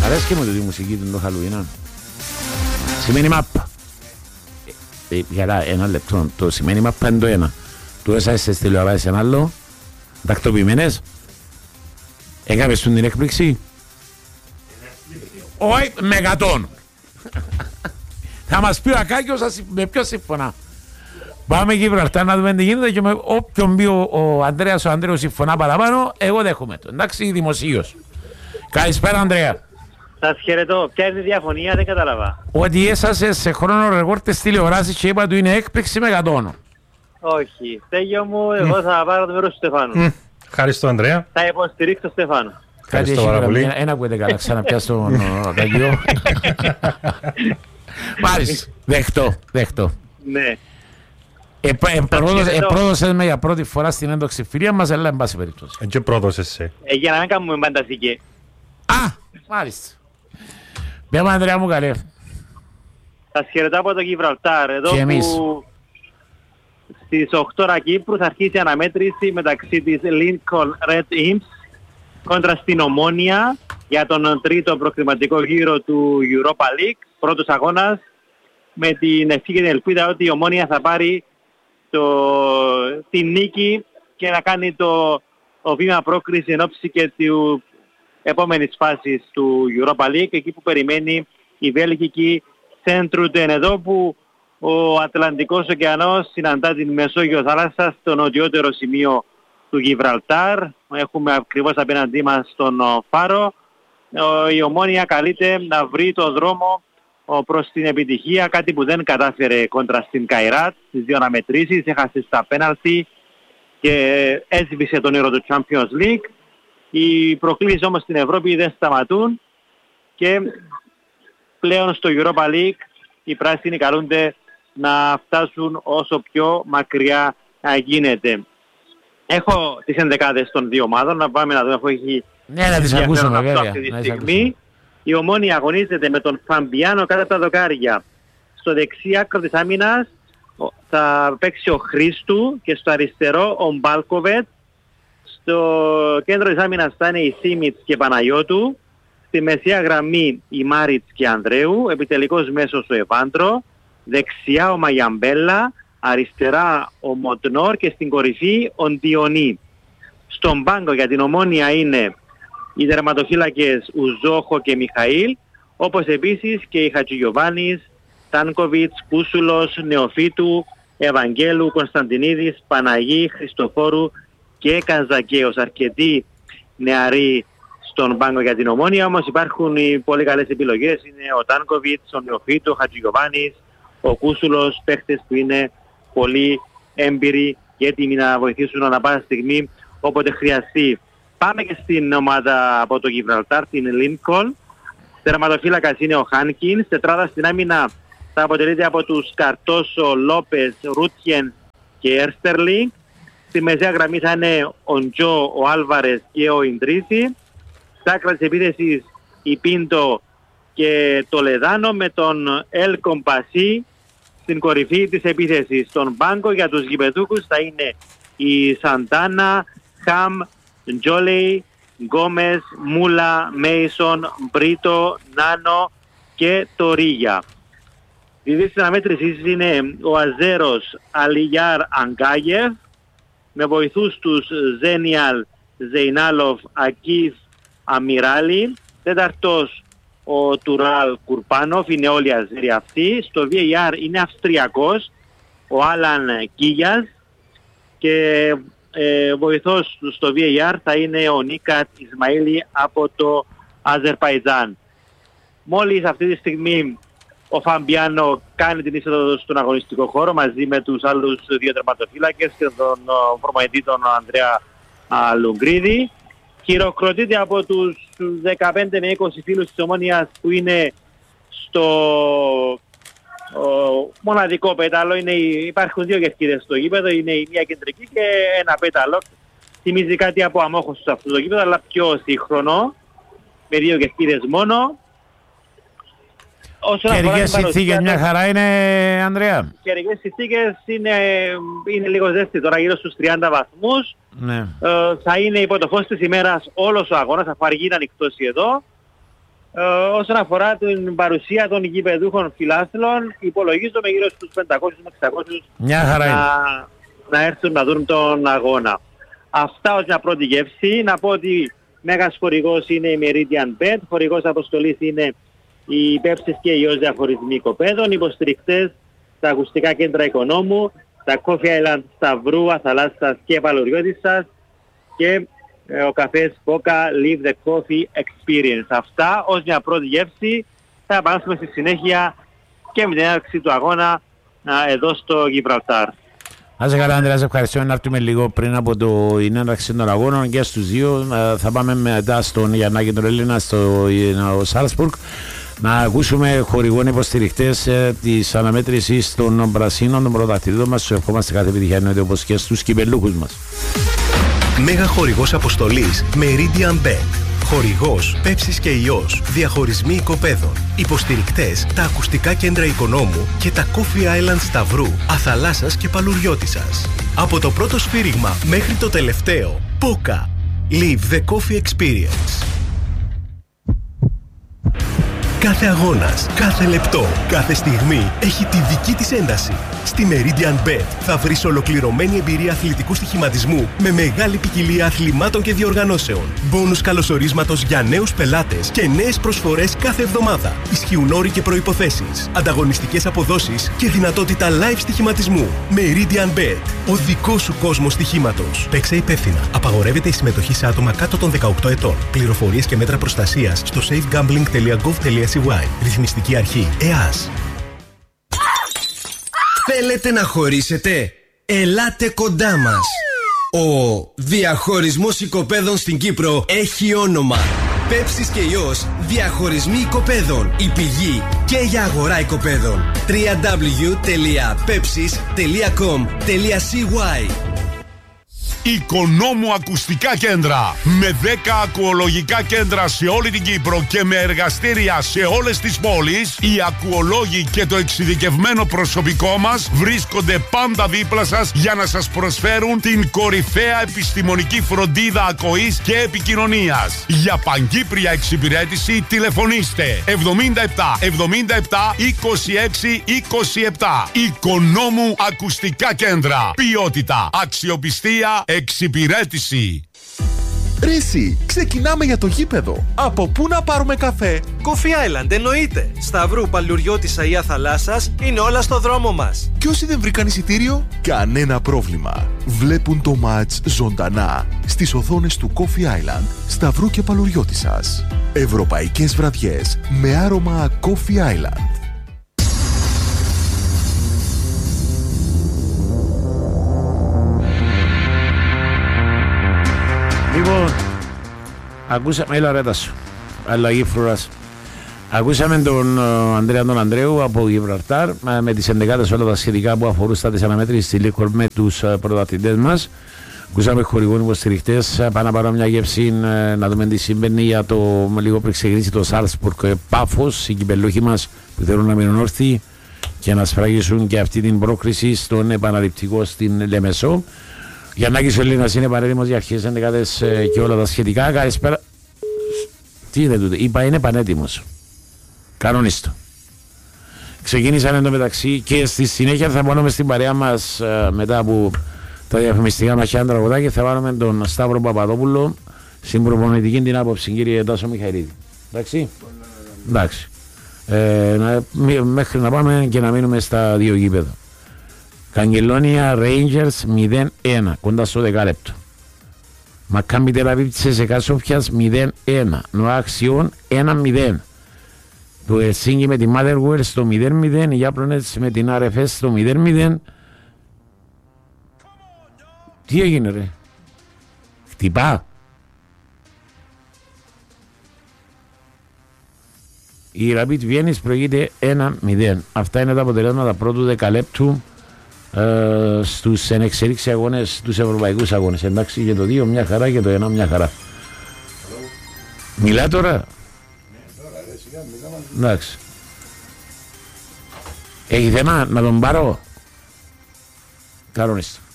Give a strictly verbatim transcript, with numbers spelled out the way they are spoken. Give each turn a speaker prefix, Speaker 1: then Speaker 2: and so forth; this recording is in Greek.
Speaker 1: Αρέσκει μου τη μουσική του το Halloween. Σημαίνει μάπα. Για ένα λεπτό. Το σημαίνει μάπα είναι το ένα. Του έσαι στη τηλεοράση σε ένα άλλο. Τακτοποιημένες. Έκαμε την έκπληξη. Όχι, με εκατόν. Θα μας πει ο Ακάκιος με ποιος συμφωνά. Πάμε Γιβραλτάρ να δούμε τι γίνεται και με όποιον πει ο, ο Ανδρέας ο Ανδρέος συμφωνά παραπάνω, εγώ δέχομαι το. Εντάξει, δημοσίως. Καλησπέρα Ανδρέα.
Speaker 2: Σας χαιρετώ. Ποια είναι η διαφωνία, δεν κατάλαβα.
Speaker 1: Ότι έσασε σε χρόνο ρεκόρ της τηλεοράσης και είπα του είναι έκπληξη με εκατόν.
Speaker 2: Όχι. Στέγιο μου, εγώ θα πάρω το μέρος του Στεφάνου.
Speaker 3: Ευχαριστώ Ανδρέα.
Speaker 2: Θα υποστηρίξω τον Στεφάνου.
Speaker 3: Ευχαριστώ πάρα πολύ.
Speaker 1: Ένα ακούετε καλά, ξαναπιάσω τον Ταγιό. Μάλιστα, δεχτώ, δεχτώ.
Speaker 2: Ναι.
Speaker 1: Επρόδωσες με για πρώτη φορά στην έντοξη φιλία μας, αλλά εν πάση περιπτώσει.
Speaker 3: Και πρόδωσες σε.
Speaker 2: Για να μην κάνουμε μπαντασική.
Speaker 1: Α, μάλιστα. Μπέμα Ανδρέα μου καλέ.
Speaker 2: Σας χαιρετώ από το Γιβραλτάρ. Εδώ
Speaker 1: και εμείς.
Speaker 2: Που στις οκτώ ώρα Κύπρου θα αρχίσει η αναμέτρηση μεταξύ της Lincoln Red Imps κόντρα στην Ομόνια για τον τρίτο προκριματικό γύρο του Europa League. Πρώτος αγώνας με την ευχή και την ελπίδα ότι η Ομόνια θα πάρει το, την νίκη και να κάνει το, το βήμα πρόκριση εν ώψη και του επόμενης φάσης του Europa League, εκεί που περιμένει η Βέλγικη Σέντρουτεν, εδώ που ο Ατλαντικός ωκεανός συναντά την Μεσόγειο θάλασσα στο νοτιότερο σημείο του Γιβραλτάρ. Έχουμε ακριβώς απέναντί μας τον Φάρο. Η Ομόνια καλείται να βρει το δρόμο προς την επιτυχία, κάτι που δεν κατάφερε κόντρα στην Καϊράτ στις δύο αναμετρήσεις, έχασε στα πέναλτι και έσβησε τον ήρωα του Champions League. Οι προκλήσεις όμως στην Ευρώπη δεν σταματούν και πλέον στο Europa League οι πράσινοι καλούνται να φτάσουν όσο πιο μακριά γίνεται. Έχω τις ενδεκάδες των δύο ομάδων, να πάμε να δούμε αφού έχει...
Speaker 1: Ναι, να τις ακούσουμε βέβαια.
Speaker 2: Αυτή τη στιγμή η Ομόνια αγωνίζεται με τον Φαμπιάνο κάτω από τα δοκάρια. Στο δεξί άκρο της άμυνας θα παίξει ο Χρήστου και στο αριστερό ο Μπάλκοβετ. Στο κέντρο της άμυνας θα είναι η Σίμιτς και Παναγιώτου. Στη μεσαία γραμμή η Μάριτς και Ανδρέου. Επιτελικός μέσος ο Εβάντρο. Δεξιά ο Μαγιαμπέλα. Αριστερά ο Μοτνόρ και στην κορυφή ο Ντιονί. Στον πάγκο για την Ομόνια είναι οι τερματοφύλακες Ουζόχο και Μιχαήλ, όπως επίσης και οι Χατζηγιοβάνης, Τάνκοβιτς, Κούσουλος, Νεοφίτου, Ευαγγέλου, Κωνσταντινίδης, Παναγή, Χριστοφόρου και Καζακέος. Αρκετοί νεαροί στον πάγκο για την Ομόνια, όμως υπάρχουν οι πολύ καλές επιλογές. Είναι ο Τάνκοβιτς, ο Νεοφίτου, ο Χατζηγιοβάνης, ο Κούσουλος, παίχτες που είναι πολύ έμπειροι και έτοιμοι να βοηθήσουν ανά πάσα στιγμή όποτε χρειαστεί. Πάμε και στην ομάδα από το Γιβραλτάρ, την Lincoln. Τερματοφύλακας είναι ο Χάνκινς. Τετράδα στην άμυνα θα αποτελείται από τους Καρτόσο, Λόπες, Ρούτιεν και Έρστερλινγκ. Στη μεσαία γραμμή θα είναι ο Ντζο, ο Άλβαρες και ο Ιντρίση. Στα άκρα της επίθεσης η Πίντο και το Λεδάνο με τον Ελ Κομπασί στην κορυφή της επίθεσης. Στον πάγκο για τους γηπεδούκους θα είναι η Σαντάνα, Χαμ, Τζόλεϊ, Γκόμες, Μούλα, Μέισον, Μπρίτο, Νάνο και Τορίγια. Η δύση της αναμέτρησης είναι ο Αζέρος Αλιγιάρ Αγκάγεφ με βοηθούς τους Ζένιαλ, Ζεϊνάλοφ, Ακίφ, Αμιράλη. Τέταρτος ο Τουράλ Κουρπάνοφ, είναι όλοι Αζέροι αυτοί. Στο βι έι αρ είναι Αυστριακός ο Άλαν Κίγιας και ε, βοηθός στο βι έι αρ θα είναι ο Νίκατ Ισμαήλη από το Αζερπαϊτζάν. Μόλις αυτή τη στιγμή ο Φαμπιάνο κάνει την είσοδο στον αγωνιστικό χώρο μαζί με τους άλλους δύο τερματοφύλακες και τον προπονητή τον Ανδρέα Λουγκρίδη. Χειροκροτείται από τους δεκαπέντε με είκοσι φίλους της Ομόνιας που είναι στο ο, μοναδικό πέταλο. Είναι, υπάρχουν δύο κερκίδες στο γήπεδο, είναι η μία κεντρική και ένα πέταλο. Θυμίζει κάτι από αμόχωστο σε αυτό το γήπεδο, αλλά πιο σύγχρονο, με δύο κερκίδες μόνο.
Speaker 1: Καιρικές συνθήκες μια χαρά είναι, Ανδρέα.
Speaker 2: Καιρικές συνθήκες είναι, είναι λίγο ζέστη τώρα, γύρω στους τριάντα βαθμούς.
Speaker 1: Ναι.
Speaker 2: Ε, θα είναι υπό το φως της ημέρας όλος ο αγώνας, αφού αργεί να ανοιχτώσει εδώ. Ε, όσον αφορά την παρουσία των γηπεδούχων φιλάθλων, υπολογίζομαι γύρω στους πεντακόσιους με εξακόσιους
Speaker 1: Μια χαρά είναι.
Speaker 2: να, να έρθουν να δουν τον αγώνα. Αυτά ως μια πρώτη γεύση. Να πω ότι μέγας χορηγός είναι η Meridian Bet, χορηγός αποστολής είναι οι Πέψεις και οι Ιός διαχωρισμοί οικοπαίδων, υποστηρικτές τα ακουστικά κέντρα Οικονόμου, τα Coffee Island Σταυρού, Αθαλάσσας και Παλαιριώτισσας και ε, ο καφές Boca Live the Coffee Experience. Αυτά ως μια πρώτη γεύση. Θα επανέλθουμε στη συνέχεια και με την έναρξη του αγώνα α, εδώ στο Γιβραλτάρ.
Speaker 1: Να σε καλά, Ανδρέα, σε ευχαριστώ. Να έρθουμε λίγο πριν από το έναρξη των αγώνων και στους δύο. Θα πάμε μετά στον Γιαννάκη τον Έλληνα στο Σάλσμπουργκ να ακούσουμε χορηγών υποστηρικτές ε, της αναμέτρησης των πρασίνων των πρωταθλητών μας. Σου ευχόμαστε κάθε επιτυχία, εννοείται, όπως και στους κυπελούχους μας.
Speaker 4: Μέγα χορηγός αποστολής Meridian Bet. Χορηγός Πέψης και Ιός. Διαχωρισμοί οικοπαίδων. Υποστηρικτές τα ακουστικά κέντρα Οικονόμου και τα Coffee Island Σταυρού, Αθαλάσσας και Παλουριώτισσας. Από το πρώτο σφύριγμα μέχρι το τελευταίο, Boca Live the Coffee Experience. Κάθε αγώνας, κάθε λεπτό, κάθε στιγμή έχει τη δική της ένταση. Στη Meridian Bet θα βρεις ολοκληρωμένη εμπειρία αθλητικού στοιχηματισμού με μεγάλη ποικιλία αθλημάτων και διοργανώσεων. Μπόνους καλωσορίσματος για νέους πελάτες και νέες προσφορές κάθε εβδομάδα. Ισχύουν όροι και προϋποθέσεις, ανταγωνιστικές αποδόσεις και δυνατότητα live στοιχηματισμού. Meridian Bet, ο δικός σου κόσμος στοιχήματος. Παίξε υπεύθυνα. Απαγορεύεται η συμμετοχή σε άτομα κάτω των δεκαοκτώ ετών. Πληροφορίες και μέτρα προστασίας στο safegambling τελεία gov τελεία c y. Ρυθμιστική αρχή ΕΑΣ.
Speaker 5: Θέλετε να χωρίσετε? Ελάτε κοντά μας. Ο διαχωρισμός οικοπαίδων στην Κύπρο έχει όνομα. Πέψης και Ιός διαχωρισμοί οικοπαίδων. Η πηγή και για αγορά οικοπαίδων. double-u double-u double-u τελεία pepsis τελεία com τελεία c y.
Speaker 6: Οικονόμου ακουστικά κέντρα. Με δέκα ακουολογικά κέντρα σε όλη την Κύπρο και με εργαστήρια σε όλες τις πόλεις, οι ακουολόγοι και το εξειδικευμένο προσωπικό μας βρίσκονται πάντα δίπλα σας για να σας προσφέρουν την κορυφαία επιστημονική φροντίδα ακοής και επικοινωνίας. Για παγκύπρια εξυπηρέτηση τηλεφωνήστε εβδομήντα επτά εβδομήντα επτά είκοσι έξι είκοσι επτά. Οικονόμου ακουστικά κέντρα. Ποιότητα, αξιοπιστία, εξυπηρέτηση.
Speaker 7: Ρίση, ξεκινάμε για το γήπεδο. Από πού να πάρουμε καφέ?
Speaker 8: Coffee Island, εννοείται. Σταυρού, Παλουριώτισσα ή Αθαλάσσας είναι όλα στο δρόμο μας.
Speaker 7: Και όσοι δεν βρήκαν εισιτήριο, κανένα πρόβλημα. Βλέπουν το μάτς ζωντανά στις οθόνες του Coffee Island, Σταυρού και Παλουριώτισσας. Ευρωπαϊκές βραδιές με άρωμα Coffee Island.
Speaker 1: Λοιπόν, ακούσαμε, έλα ρέτα σου, αλλαγή φρουράς. Ακούσαμε τον uh, Ανδρέα τον Ανδρέου από Γιβραλτάρ uh, με τις ενδεκάδες όλα τα σχετικά που αφορούσαν τις αναμέτρησεις στη Λίκορ με τους uh, πρωταθλητές μας. Ακούσαμε χορηγών υποστηριχτές, uh, πάμε να πάρω μια γεύση uh, να δούμε τι συμβαίνει για το λίγο πριν ξεκινήσει το Σάλσμπουργκ uh, Πάφος, οι κυπελούχοι μας που θέλουν να μείνουν όρθιοι και να σφραγίσουν και αυτή την πρόκριση στον επαναληπτικό στην Λεμεσό. Γιαννάκης ο Έλληνας είναι πανέτοιμος για αρχές ενδεκάδες και όλα τα σχετικά. Καλησπέρα. Τι είναι τούτο? Είπα είναι πανέτοιμος. Κανονίστο. Ξεκίνησαν εντωμεταξύ και στη συνέχεια θα βάλουμε στην παρέα μας μετά από τα διαφημιστικά μας και τραγουδάκια, θα βάλουμε τον Σταύρο Παπαδόπουλο στην προπονητική την άποψη, κύριε Τάσο Μιχαηλίδη. Εντάξει. Εντάξει. Ε, να, μέχρι να πάμε και να μείνουμε στα δύο γήπεδα. Καγκελόνια Rangers μηδέν ένα, κοντά στο δεκάλεπτο. Μακάμπι Τελαβίβ Τσεσεκά Σόφιας μηδέν ένα. Νοάξιον ένα μηδέν. Το Ελσίνκι με τη Motherwell στο μηδέν μηδέν. Η Jablonec με την αρ εφ ες στο μηδέν μηδέν. Τι έγινε ρε? Χτυπά. Η Rapid Βιέννης προηγείται ένα μηδέν. Αυτά είναι τα αποτελέσματα πρώτου δεκαλέπτου Uh, στους ενεξελίξει αγώνες, στους ευρωπαϊκούς αγώνες. Εντάξει, και το δύο μια χαρά και το ένα μια χαρά. Μιλά τώρα. Εντάξει. Έχει θέμα να τον πάρω? Κανονίστε.